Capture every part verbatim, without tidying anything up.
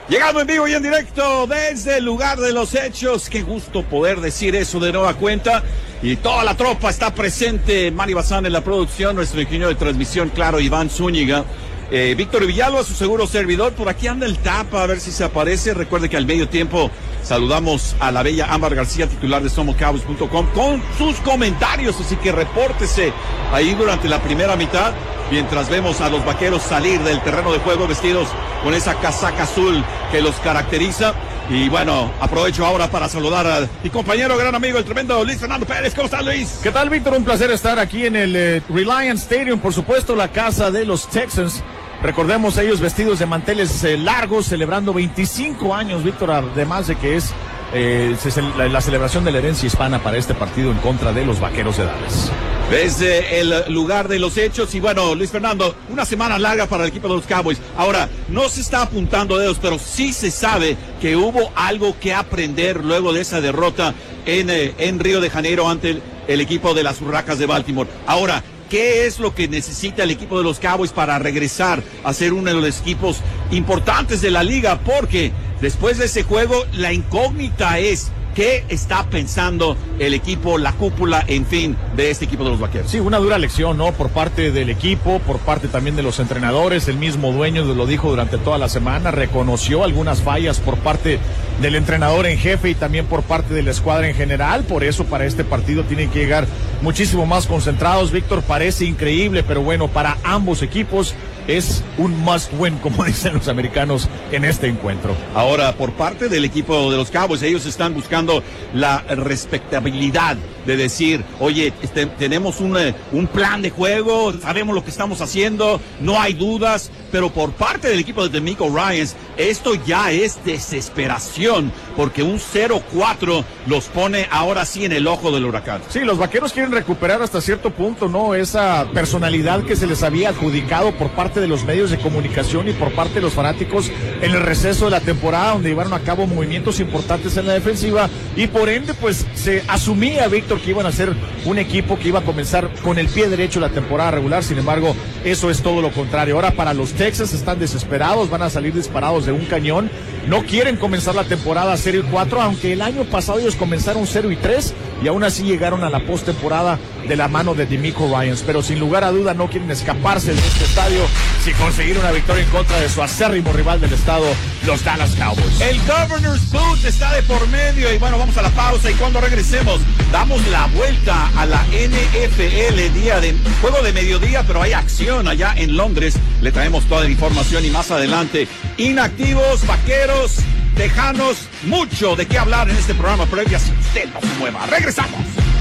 Llegando en vivo y en directo desde el lugar de los hechos. Qué gusto poder decir eso de nueva cuenta. Y toda la tropa está presente. Manny Bazán en la producción, nuestro ingeniero de transmisión, claro, Iván Zúñiga. Eh, Víctor Villalba, su seguro servidor. Por aquí anda el tapa, a ver si se aparece. Recuerde que al medio tiempo saludamos a la bella Ámbar García, titular de Somos Cowboys punto com, con sus comentarios. Así que repórtese ahí durante la primera mitad, mientras vemos a los vaqueros salir del terreno de juego vestidos con esa casaca azul que los caracteriza. Y bueno, aprovecho ahora para saludar a mi compañero, gran amigo, el tremendo Luis Fernando Pérez. ¿Cómo estás, Luis? ¿Qué tal, Víctor? Un placer estar aquí en el eh, Reliance Stadium, por supuesto, la casa de los Texans. Recordemos, ellos vestidos de manteles eh, largos, celebrando veinticinco años, Víctor, además de que es eh, la, la celebración de la herencia hispana para este partido en contra de los Vaqueros de Dallas. Desde el lugar de los hechos. Y bueno, Luis Fernando, una semana larga para el equipo de los Cowboys. Ahora, no se está apuntando dedos, pero sí se sabe que hubo algo que aprender luego de esa derrota en, eh, en Río de Janeiro ante el, el equipo de las Urracas de Baltimore. Ahora, ¿qué es lo que necesita el equipo de los Cowboys para regresar a ser uno de los equipos importantes de la liga? Porque después de ese juego, la incógnita es ¿qué está pensando el equipo, la cúpula, en fin, de este equipo de los Vaqueros? Sí, una dura lección, ¿no? Por parte del equipo, por parte también de los entrenadores. El mismo dueño lo dijo durante toda la semana, reconoció algunas fallas por parte del entrenador en jefe y también por parte de la escuadra en general. Por eso para este partido tienen que llegar muchísimo más concentrados. Víctor, parece increíble, pero bueno, para ambos equipos es un must win, como dicen los americanos, en este encuentro. Ahora, por parte del equipo de los Cowboys, ellos están buscando la respetabilidad de decir, oye, este, tenemos un, un plan de juego, sabemos lo que estamos haciendo, no hay dudas, pero por parte del equipo de DeMeco Ryans, esto ya es desesperación, porque un cero cuatro los pone ahora sí en el ojo del huracán. Sí, los Vaqueros quieren recuperar hasta cierto punto, ¿no? Esa personalidad que se les había adjudicado por parte de los medios de comunicación y por parte de los fanáticos en el receso de la temporada, donde llevaron a cabo movimientos importantes en la defensiva y por ende pues se asumía, Víctor, que iban a ser un equipo que iba a comenzar con el pie derecho la temporada regular. Sin embargo, eso es todo lo contrario. Ahora para los Texans están desesperados, van a salir disparados de un cañón, no quieren comenzar la temporada cero y cuatro, aunque el año pasado ellos comenzaron cero y tres y aún así llegaron a la postemporada de la mano de DeMeco Ryans, pero sin lugar a duda no quieren escaparse de este estadio sin conseguir una victoria en contra de su acérrimo rival del estado, los Dallas Cowboys. El Governor's Boot está de por medio y bueno, vamos a la pausa y cuando regresemos damos la vuelta a la N F L, día de juego de mediodía, pero hay acción allá en Londres. Le traemos toda la información y más adelante, inactivos, vaqueros, tejanos, mucho de qué hablar en este programa previo, así usted no se mueva. Regresamos.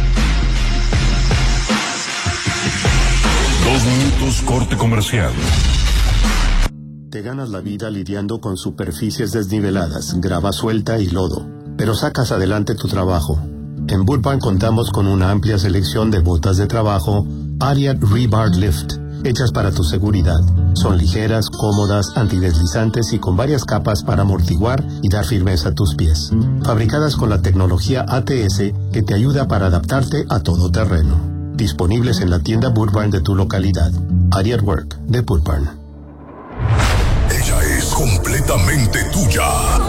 Dos minutos corte comercial. Te ganas la vida lidiando con superficies desniveladas, grava suelta y lodo, pero sacas adelante tu trabajo. En Boot Barn contamos con una amplia selección de botas de trabajo Ariat Rebar Lift, hechas para tu seguridad. Son ligeras, cómodas, antideslizantes y con varias capas para amortiguar y dar firmeza a tus pies. Fabricadas con la tecnología A T S que te ayuda para adaptarte a todo terreno. Disponibles en la tienda Boot Barn de tu localidad. Ariat Work de Boot Barn. Ella es completamente tuya.